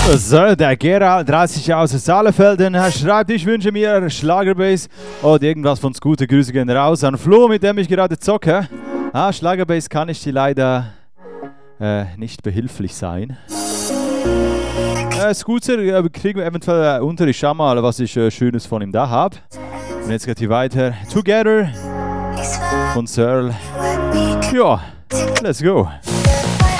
So, der Gerald, 30 aus Saalfelden, er schreibt, ich wünsche mir Schlagerbass und irgendwas von Scooter. Grüße gehen raus an Flo, mit dem ich gerade zocke. Schlagerbass kann ich dir leider nicht behilflich sein. Scooter kriegen wir eventuell unter. Ich schau mal, was ich Schönes von ihm da habe. Und jetzt geht hier weiter. Together von Searle. Ja, let's go.